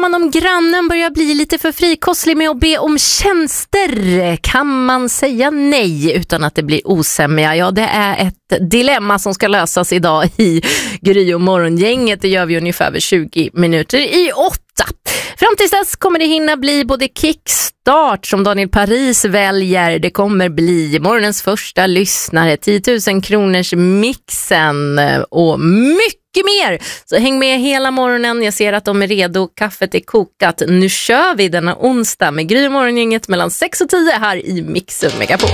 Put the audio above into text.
man om grannen börjar bli lite för frikostlig med att be om tjänster? Kan man säga nej utan att det blir osämja? Ja, det är ett dilemma som ska lösas idag i Gry och morgongänget. Det gör vi ungefär över 20 minuter i 8. Fram tills dess kommer det hinna bli både kickstart som Daniel Paris väljer. Det kommer bli morgonens första lyssnare, 10 000 kronors mixen och mycket mer. Så häng med hela morgonen. Jag ser att de är redo. Kaffet är kokat. Nu kör vi denna onsdag med Gry och morgongänget mellan 6 och 10 här i Mix Megapol.